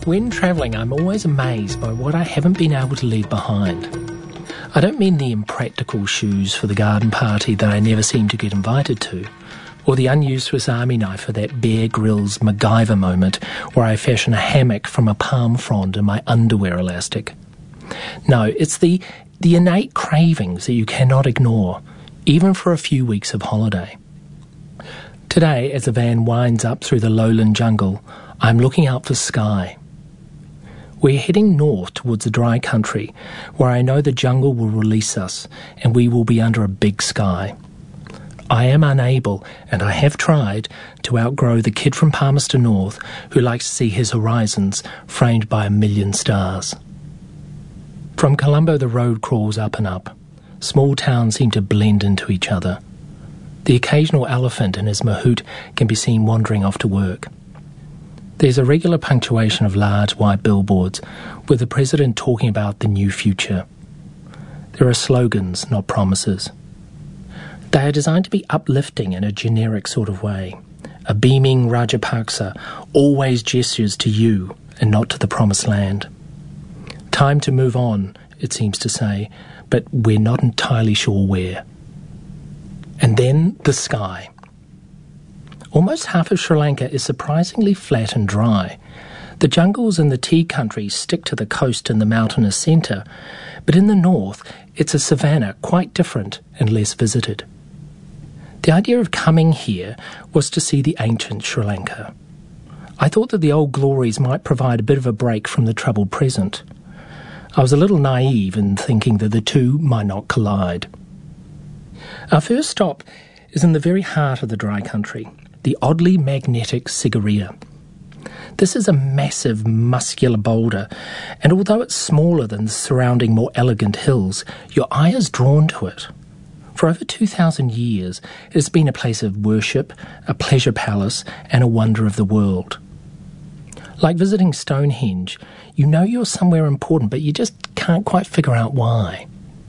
When travelling, I'm always amazed by what I haven't been able to leave behind. I don't mean the impractical shoes for the garden party that I never seem to get invited to, or the unused Swiss Army knife for that Bear Grylls MacGyver moment where I fashion a hammock from a palm frond in my underwear elastic. No, it's the innate cravings that you cannot ignore, even for a few weeks of holiday. Today, as the van winds up through the lowland jungle, I'm looking out for sky. We're heading north towards the dry country, where I know the jungle will release us and we will be under a big sky. I am unable, and I have tried, to outgrow the kid from Palmerston North who likes to see his horizons framed by a million stars. From Colombo the road crawls up and up. Small towns seem to blend into each other. The occasional elephant in his mahout can be seen wandering off to work. There's a regular punctuation of large white billboards with the president talking about the new future. There are slogans, not promises. They are designed to be uplifting in a generic sort of way. A beaming Rajapaksa always gestures to you and not to the promised land. Time to move on, it seems to say, but we're not entirely sure where. And then the sky. Almost half of Sri Lanka is surprisingly flat and dry. The jungles and the tea country stick to the coast and the mountainous centre, but in the north it's a savanna quite different and less visited. The idea of coming here was to see the ancient Sri Lanka. I thought that the old glories might provide a bit of a break from the troubled present. I was a little naive in thinking that the two might not collide. Our first stop is in the very heart of the dry country, the oddly magnetic Sigiriya. This is a massive, muscular boulder, and although it's smaller than the surrounding more elegant hills, your eye is drawn to it. For over 2,000 years, it has been a place of worship, a pleasure palace, and a wonder of the world. Like visiting Stonehenge, you know you're somewhere important, but you just can't quite figure out why.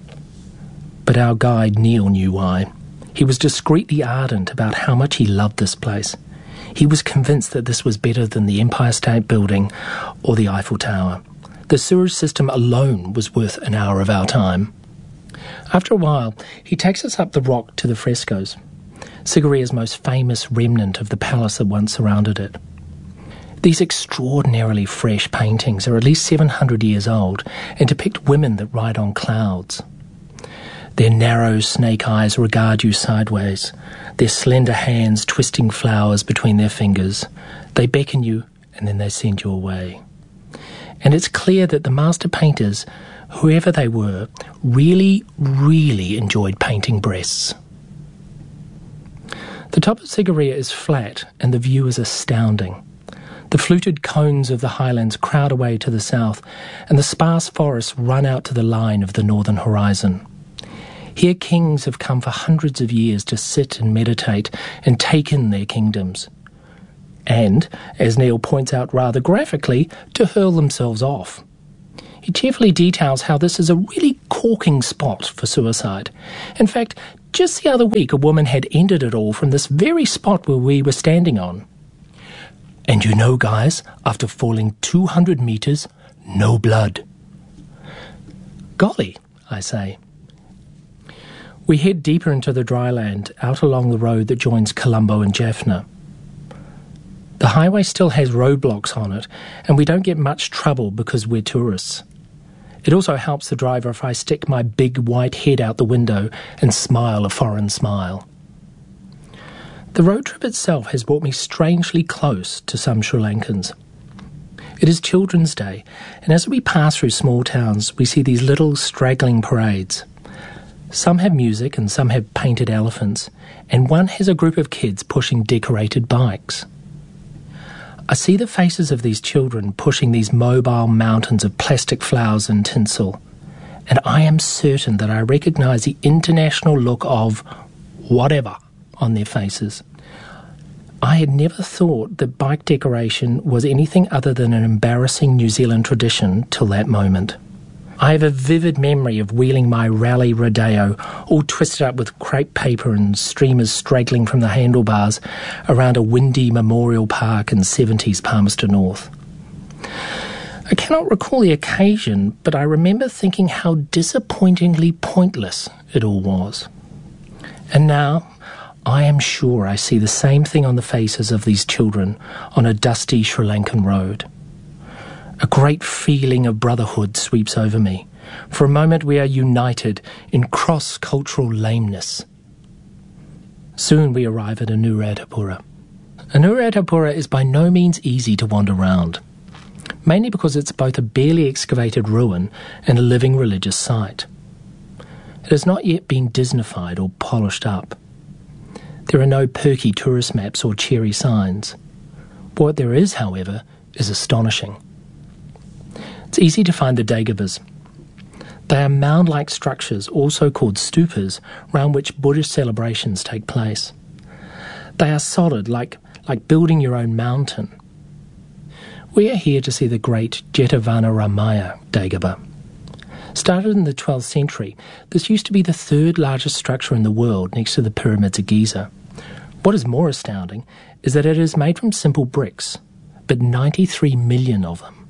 But our guide Neil knew why. He was discreetly ardent about how much he loved this place. He was convinced that this was better than the Empire State Building or the Eiffel Tower. The sewage system alone was worth an hour of our time. After a while, he takes us up the rock to the frescoes, Sigiriya's most famous remnant of the palace that once surrounded it. These extraordinarily fresh paintings are at least 700 years old and depict women that ride on clouds. Their narrow snake eyes regard you sideways, their slender hands twisting flowers between their fingers. They beckon you and then they send you away. And it's clear that the master painters, whoever they were, really, really enjoyed painting breasts. The top of Sigiriya is flat and the view is astounding. The fluted cones of the highlands crowd away to the south and the sparse forests run out to the line of the northern horizon. Here kings have come for hundreds of years to sit and meditate and take in their kingdoms. And, as Neil points out rather graphically, to hurl themselves off. He cheerfully details how this is a really corking spot for suicide. In fact, just the other week a woman had ended it all from this very spot where we were standing on. And you know, guys, after falling 200 metres, no blood. Golly, I say. We head deeper into the dry land, out along the road that joins Colombo and Jaffna. The highway still has roadblocks on it, and we don't get much trouble because we're tourists. It also helps the driver if I stick my big white head out the window and smile a foreign smile. The road trip itself has brought me strangely close to some Sri Lankans. It is Children's Day, and as we pass through small towns, we see these little straggling parades. Some have music and some have painted elephants, and one has a group of kids pushing decorated bikes. I see the faces of these children pushing these mobile mountains of plastic flowers and tinsel, and I am certain that I recognise the international look of whatever on their faces. I had never thought that bike decoration was anything other than an embarrassing New Zealand tradition till that moment. I have a vivid memory of wheeling my Rally Rodeo, all twisted up with crepe paper and streamers straggling from the handlebars, around a windy memorial park in 70s Palmerston North. I cannot recall the occasion, but I remember thinking how disappointingly pointless it all was. And now, I am sure I see the same thing on the faces of these children on a dusty Sri Lankan road. A great feeling of brotherhood sweeps over me. For a moment we are united in cross-cultural lameness. Soon we arrive at Anuradhapura. Anuradhapura is by no means easy to wander round, mainly because it's both a barely excavated ruin and a living religious site. It has not yet been Disneyfied or polished up. There are no perky tourist maps or cheery signs. What there is, however, is astonishing. It's easy to find the Dagobas. They are mound-like structures, also called stupas, round which Buddhist celebrations take place. They are solid, like building your own mountain. We are here to see the great Jetavanaramaya Dagoba. Started in the 12th century, this used to be the third largest structure in the world next to the pyramids of Giza. What is more astounding is that it is made from simple bricks, but 93 million of them.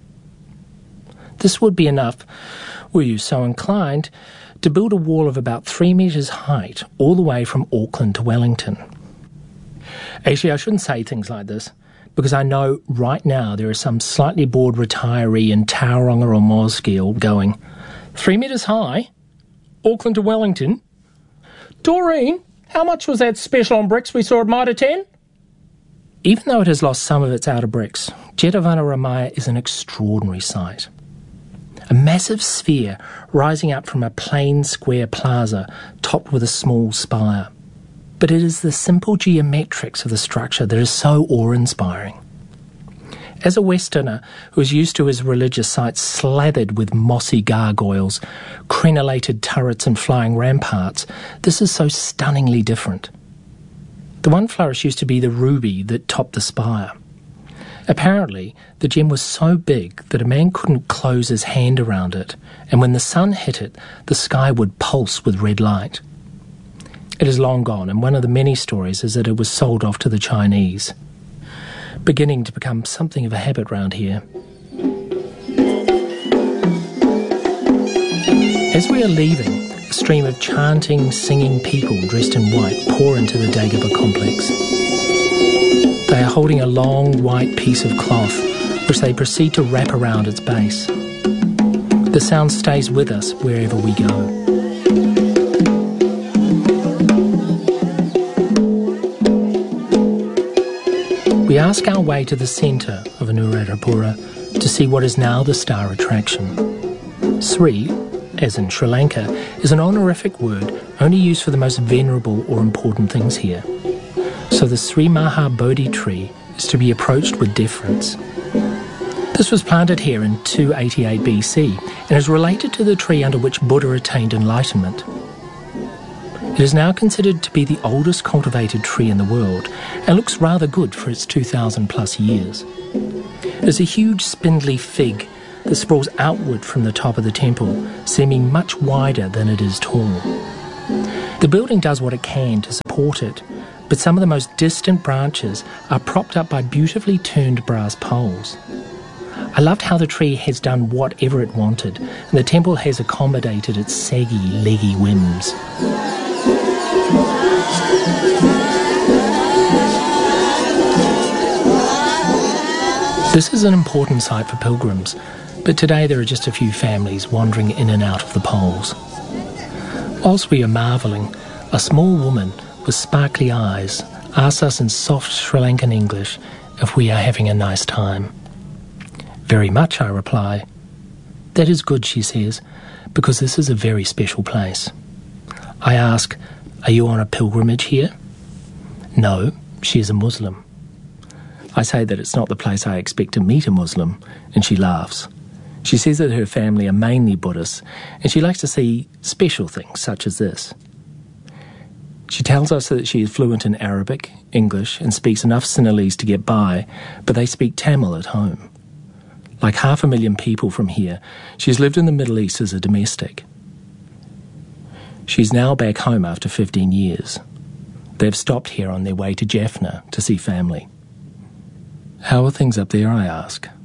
This would be enough, were you so inclined, to build a wall of about 3 metres height all the way from Auckland to Wellington. Actually, I shouldn't say things like this, because I know right now there is some slightly bored retiree in Tauranga or Mosgiel going, 3 metres high? Auckland to Wellington? Doreen, how much was that special on bricks we saw at Mitre 10? Even though it has lost some of its outer bricks, Jetavanaramaya is an extraordinary sight. A massive sphere rising up from a plain square plaza topped with a small spire. But it is the simple geometrics of the structure that is so awe-inspiring. As a Westerner who is used to his religious sites slathered with mossy gargoyles, crenellated turrets and flying ramparts, this is so stunningly different. The one flourish used to be the ruby that topped the spire. Apparently, the gem was so big that a man couldn't close his hand around it, and when the sun hit it, the sky would pulse with red light. It is long gone, and one of the many stories is that it was sold off to the Chinese, beginning to become something of a habit round here. As we are leaving, a stream of chanting, singing people dressed in white pour into the Dagoba complex. They are holding a long white piece of cloth, which they proceed to wrap around its base. The sound stays with us wherever we go. We ask our way to the centre of Anuradhapura to see what is now the star attraction. Sri, as in Sri Lanka, is an honorific word only used for the most venerable or important things here. So the Sri Maha Bodhi tree is to be approached with deference. This was planted here in 288 BC and is related to the tree under which Buddha attained enlightenment. It is now considered to be the oldest cultivated tree in the world and looks rather good for its 2,000 plus years. It is a huge spindly fig that sprawls outward from the top of the temple, seeming much wider than it is tall. The building does what it can to support it, but some of the most distant branches are propped up by beautifully turned brass poles. I loved how the tree has done whatever it wanted, and the temple has accommodated its saggy, leggy whims. This is an important site for pilgrims, but today there are just a few families wandering in and out of the poles. Whilst we are marvelling, a small woman with sparkly eyes asks us in soft Sri Lankan English if we are having a nice time. Very much, I reply. That is good, she says, because this is a very special place. I ask, are you on a pilgrimage here? No, she is a Muslim. I say that it's not the place I expect to meet a Muslim, and she laughs. She says that her family are mainly Buddhists, and she likes to see special things such as this. She tells us that she is fluent in Arabic, English, and speaks enough Sinhalese to get by, but they speak Tamil at home. Like 500,000 people from here, she's lived in the Middle East as a domestic. She's now back home after 15 years. They've stopped here on their way to Jaffna to see family. How are things up there, I ask.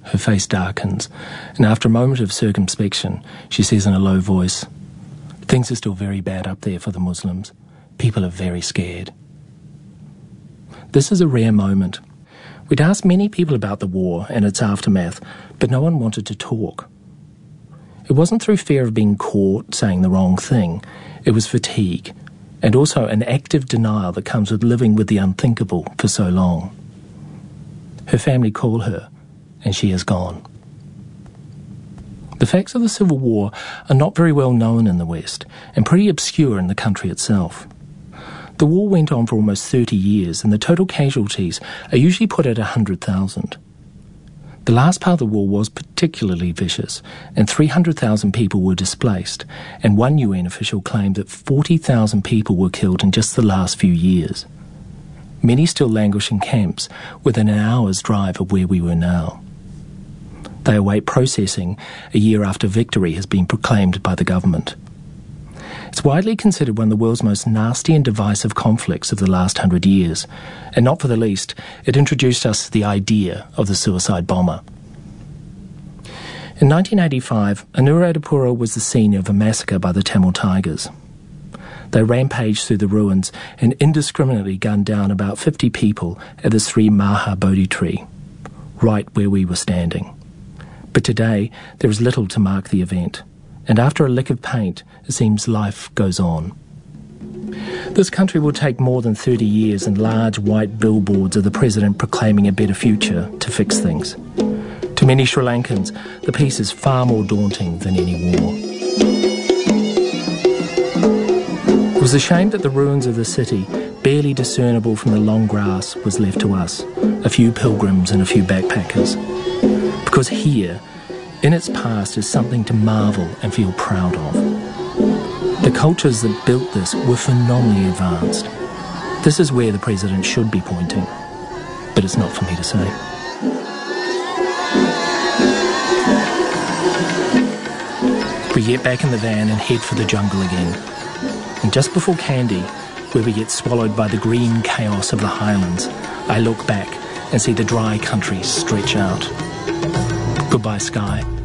Her face darkens, and after a moment of circumspection, she says in a low voice, "Things are still very bad up there for the Muslims. People are very scared." This is a rare moment. We'd asked many people about the war and its aftermath, but no one wanted to talk. It wasn't through fear of being caught saying the wrong thing. It was fatigue, and also an active denial that comes with living with the unthinkable for so long. Her family call her, and she is gone. The facts of the Civil War are not very well known in the West, and pretty obscure in the country itself. The war went on for almost 30 years, and the total casualties are usually put at 100,000. The last part of the war was particularly vicious, and 300,000 people were displaced, and one UN official claimed that 40,000 people were killed in just the last few years. Many still languish in camps within an hour's drive of where we were now. They await processing a year after victory has been proclaimed by the government. It's widely considered one of the world's most nasty and divisive conflicts of the last 100 years, and not for the least, it introduced us to the idea of the suicide bomber. In 1985, Anuradhapura was the scene of a massacre by the Tamil Tigers. They rampaged through the ruins and indiscriminately gunned down about 50 people at the Sri Maha Bodhi tree, right where we were standing. But today, there is little to mark the event, and after a lick of paint, it seems life goes on. This country will take more than 30 years and large white billboards of the president proclaiming a better future to fix things. To many Sri Lankans, the peace is far more daunting than any war. It was a shame that the ruins of the city, barely discernible from the long grass, was left to us, a few pilgrims and a few backpackers. Because here, in its past, is something to marvel and feel proud of. The cultures that built this were phenomenally advanced. This is where the president should be pointing, but it's not for me to say. We get back in the van and head for the jungle again. And just before Kandy, where we get swallowed by the green chaos of the highlands, I look back and see the dry country stretch out. Goodbye, sky.